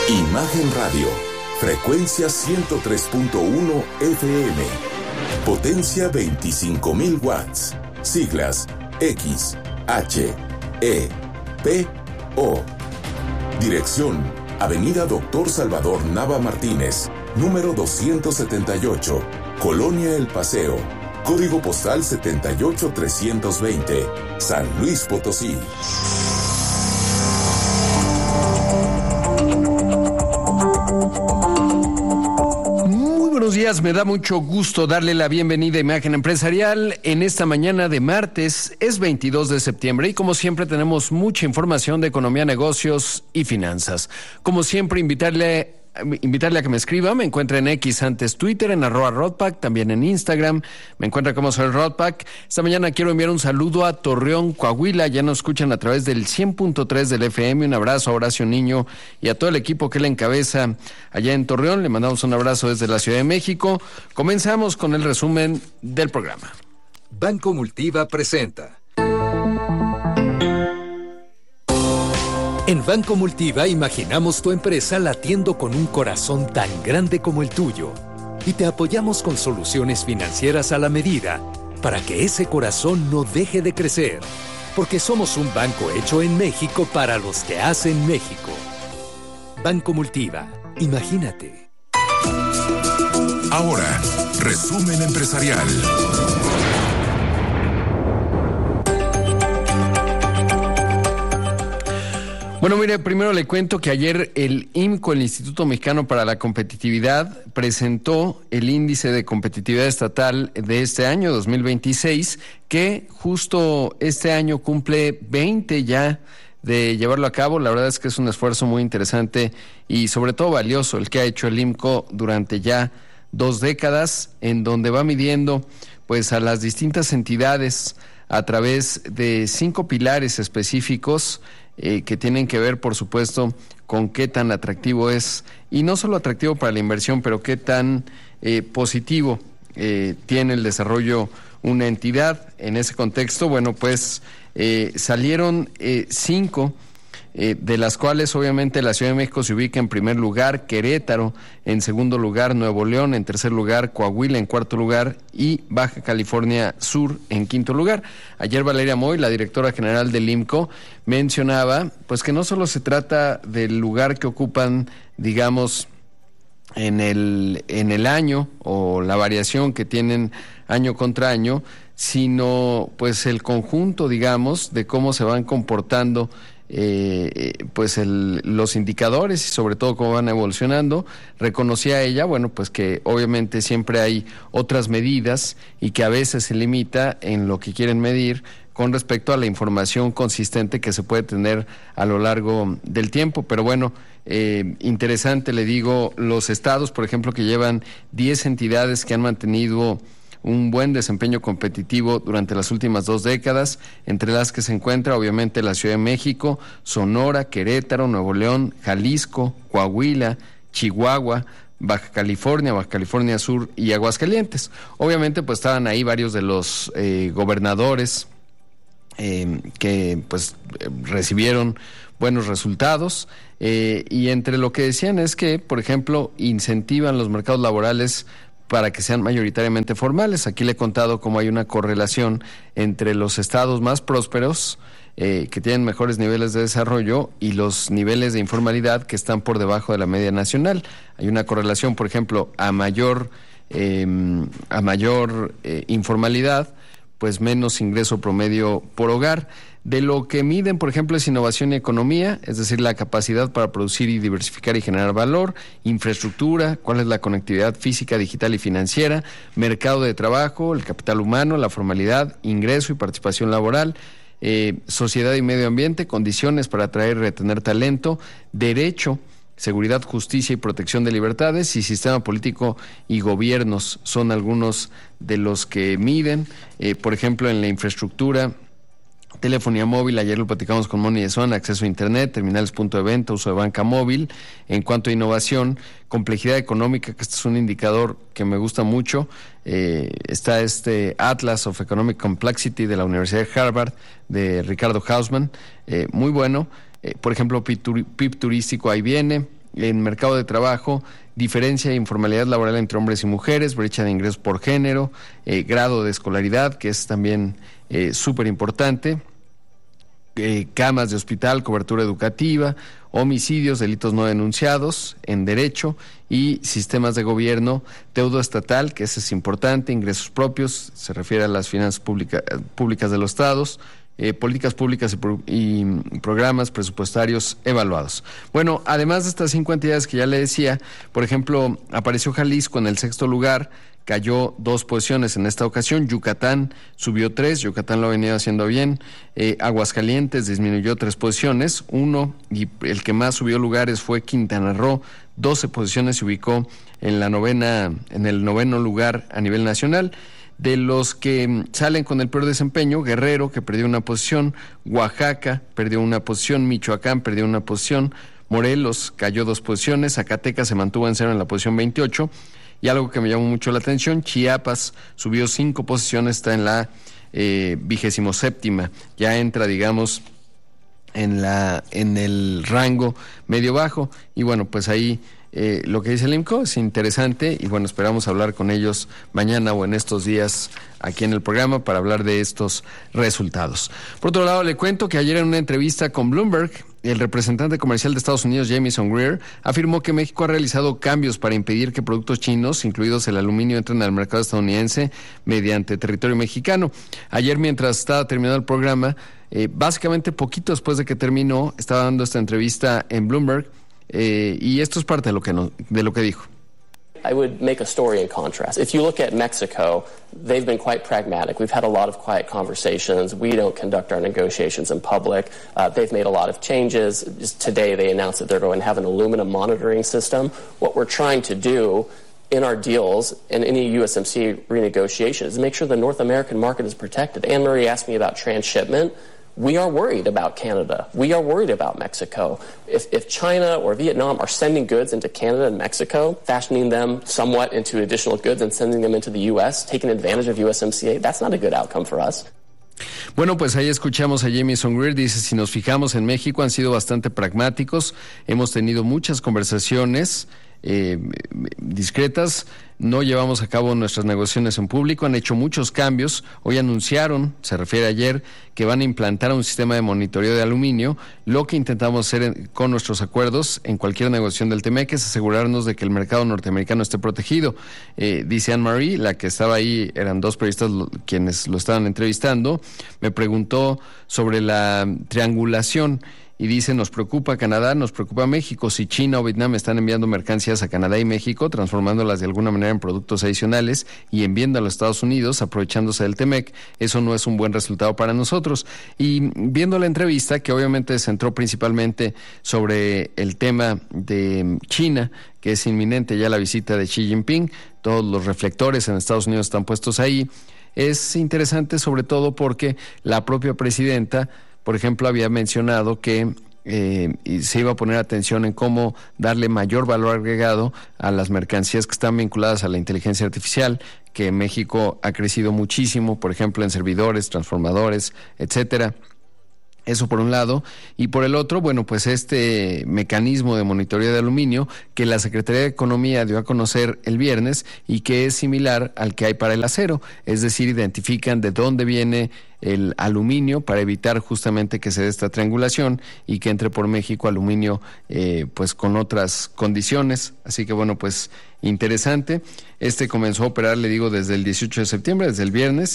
Imagen Radio, frecuencia 103.1 FM, potencia 25.000 watts, siglas X, H, E, P, O. Dirección, Avenida Doctor Salvador Nava Martínez, número 278, Colonia El Paseo, código postal 78320, San Luis Potosí. Buenos días, me da mucho gusto darle la bienvenida a Imagen Empresarial en esta mañana de martes, es 22 de septiembre y como siempre tenemos mucha información de economía, negocios y finanzas. Como siempre, invitarle a que me escriba. Me encuentra en X, antes Twitter, en @Rodpack, también en Instagram. Me encuentra como soy Rodpack. Esta mañana quiero enviar un saludo a Torreón, Coahuila. Ya nos escuchan a través del 100.3 del FM. Un abrazo a Horacio Niño y a todo el equipo que le encabeza allá en Torreón. Le mandamos un abrazo desde la Ciudad de México. Comenzamos con el resumen del programa. Banco Multiva presenta. En Banco Multiva imaginamos tu empresa latiendo con un corazón tan grande como el tuyo y te apoyamos con soluciones financieras a la medida para que ese corazón no deje de crecer, porque somos un banco hecho en México para los que hacen México. Banco Multiva, imagínate. Ahora, resumen empresarial. Bueno, mire, primero le cuento que ayer el IMCO, el Instituto Mexicano para la Competitividad, presentó el índice de competitividad estatal de este año, 2026, que justo este año cumple 20 ya de llevarlo a cabo. La verdad es que es un esfuerzo muy interesante y sobre todo valioso el que ha hecho el IMCO durante ya 2 décadas, en donde va midiendo pues a las distintas entidades a través de 5 pilares específicos que tienen que ver, por supuesto, con qué tan atractivo es, y no solo atractivo para la inversión, pero qué tan positivo tiene el desarrollo una entidad. En ese contexto, bueno, pues salieron 5, de las cuales obviamente la Ciudad de México se ubica en primer lugar, Querétaro en segundo lugar, Nuevo León en tercer lugar, Coahuila en cuarto lugar y Baja California Sur en quinto lugar. Ayer Valeria Moy, la directora general del IMCO, mencionaba pues que no solo se trata del lugar que ocupan, digamos, en el año o la variación que tienen año contra año, sino pues el conjunto, digamos, de cómo se van comportando pues los indicadores y sobre todo cómo van evolucionando. Reconocía ella, bueno, pues que obviamente siempre hay otras medidas y que a veces se limita en lo que quieren medir con respecto a la información consistente que se puede tener a lo largo del tiempo. Pero bueno, interesante, le digo, los estados, por ejemplo, que llevan 10 entidades que han mantenido un buen desempeño competitivo durante las últimas 2 décadas, entre las que se encuentra obviamente la Ciudad de México, Sonora, Querétaro, Nuevo León, Jalisco, Coahuila, Chihuahua, Baja California Sur y Aguascalientes. Obviamente pues estaban ahí varios de los gobernadores que pues recibieron buenos resultados, y entre lo que decían es que, por ejemplo, incentivan los mercados laborales para que sean mayoritariamente formales. Aquí le he contado cómo hay una correlación entre los estados más prósperos, que tienen mejores niveles de desarrollo, y los niveles de informalidad que están por debajo de la media nacional. Hay una correlación, por ejemplo, a mayor informalidad, pues menos ingreso promedio por hogar. De lo que miden, por ejemplo, es innovación y economía, es decir, la capacidad para producir y diversificar y generar valor, infraestructura, cuál es la conectividad física, digital y financiera, mercado de trabajo, el capital humano, la formalidad, ingreso y participación laboral, sociedad y medio ambiente, condiciones para atraer y retener talento, derecho, seguridad, justicia y protección de libertades, y sistema político y gobiernos son algunos de los que miden. Por ejemplo, en la infraestructura, telefonía móvil, ayer lo platicamos con Moni de Son, acceso a internet, terminales punto de venta, uso de banca móvil. En cuanto a innovación, complejidad económica, que este es un indicador que me gusta mucho, está este Atlas of Economic Complexity de la Universidad de Harvard, de Ricardo Hausman, muy bueno. Por ejemplo, PIB turístico, ahí viene. en mercado de trabajo, diferencia de informalidad laboral entre hombres y mujeres, brecha de ingresos por género, grado de escolaridad, que es también súper importante, camas de hospital, cobertura educativa, homicidios, delitos no denunciados en derecho y sistemas de gobierno, deuda estatal, que ese es importante, ingresos propios, se refiere a las finanzas públicas de los estados, políticas públicas y programas presupuestarios evaluados. Bueno, además de estas 5 entidades que ya le decía, por ejemplo, apareció Jalisco en el 6º lugar, cayó 2 posiciones en esta ocasión. Yucatán subió 3, Yucatán lo ha venido haciendo bien. Aguascalientes disminuyó 3 posiciones, 1, y el que más subió lugares fue Quintana Roo, 12 posiciones, se ubicó en el 9º lugar a nivel nacional. De los que salen con el peor desempeño, Guerrero, que perdió una posición, Oaxaca perdió una posición, Michoacán perdió una posición, Morelos cayó 2 posiciones, Zacatecas se mantuvo en 0 en la posición 28, y algo que me llamó mucho la atención, Chiapas subió 5 posiciones, está en la 27ª, ya entra, digamos, en el rango medio-bajo, y bueno, pues ahí lo que dice el IMCO es interesante, y bueno, esperamos hablar con ellos mañana o en estos días aquí en el programa para hablar de estos resultados. Por otro lado, le cuento que ayer en una entrevista con Bloomberg, el representante comercial de Estados Unidos, Jamieson Greer, afirmó que México ha realizado cambios para impedir que productos chinos, incluidos el aluminio, entren al mercado estadounidense mediante territorio mexicano. Ayer, mientras estaba terminando el programa, básicamente poquito después de que terminó, estaba dando esta entrevista en Bloomberg, y esto es parte de lo que dijo. I would make a story in contrast. If you look at Mexico, they've been quite pragmatic. We've had a lot of quiet conversations. We don't conduct our negotiations in public. They've made a lot of changes. Just today they announced that they're going to have an aluminum monitoring system. What we're trying to do in our deals and any USMCA renegotiation is make sure the North American market is protected. Anne-Marie asked me about transshipment. We are worried about Canada. We are worried about Mexico. If China or Vietnam are sending goods into Canada and Mexico, fashioning them somewhat into additional goods and sending them into the U.S., taking advantage of USMCA, that's not a good outcome for us. Bueno, pues ahí escuchamos a Jamieson Greer, dice, si nos fijamos en México han sido bastante pragmáticos, hemos tenido muchas conversaciones discretas, no llevamos a cabo nuestras negociaciones en público, han hecho muchos cambios, hoy anunciaron, se refiere ayer, que van a implantar un sistema de monitoreo de aluminio. Lo que intentamos hacer con nuestros acuerdos en cualquier negociación del TEMEC es asegurarnos de que el mercado norteamericano esté protegido. Dice Anne-Marie, la que estaba ahí, eran 2 periodistas quienes lo estaban entrevistando, me preguntó sobre la triangulación. Y dice, nos preocupa Canadá, nos preocupa México. Si China o Vietnam están enviando mercancías a Canadá y México, transformándolas de alguna manera en productos adicionales y enviando a los Estados Unidos, aprovechándose del TEMEC, eso no es un buen resultado para nosotros. Y viendo la entrevista, que obviamente se centró principalmente sobre el tema de China, que es inminente ya la visita de Xi Jinping, todos los reflectores en Estados Unidos están puestos ahí, es interesante sobre todo porque la propia presidenta, por ejemplo, había mencionado que se iba a poner atención en cómo darle mayor valor agregado a las mercancías que están vinculadas a la inteligencia artificial, que México ha crecido muchísimo, por ejemplo, en servidores, transformadores, etcétera. Eso por un lado, y por el otro, bueno, pues este mecanismo de monitoreo de aluminio que la Secretaría de Economía dio a conocer el viernes y que es similar al que hay para el acero, es decir, identifican de dónde viene el aluminio para evitar justamente que se dé esta triangulación y que entre por México aluminio pues con otras condiciones. Así que bueno, pues interesante. Este comenzó a operar, le digo, desde el 18 de septiembre, desde el viernes.